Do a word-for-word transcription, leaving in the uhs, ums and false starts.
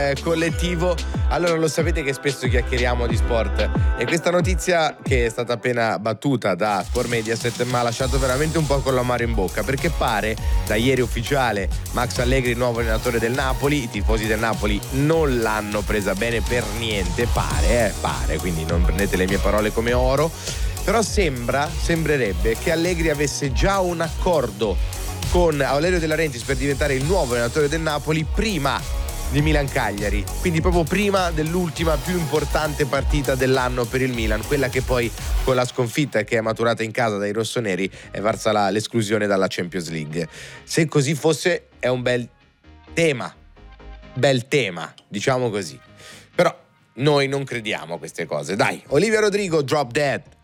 eh, collettivo. Allora lo sapete che spesso chiacchieriamo di sport e questa notizia che è stata appena battuta da Sport Mediaset mi ha lasciato veramente un po' con l'amaro in bocca, perché pare, da ieri ufficiale, Max Allegri, nuovo allenatore del Napoli, i tifosi del Napoli non l'hanno presa bene per niente, pare, eh, pare, quindi non prendete le mie parole come oro, però sembra, sembrerebbe che Allegri avesse già un accordo con Aurelio De Laurentiis per diventare il nuovo allenatore del Napoli prima di Milan-Cagliari, quindi proprio prima dell'ultima più importante partita dell'anno per il Milan, quella che poi con la sconfitta che è maturata in casa dai rossoneri è varsa la, l'esclusione dalla Champions League. Se così fosse è un bel tema, bel tema, diciamo così, però noi non crediamo a queste cose. Dai, Olivia Rodrigo, Drop Dead.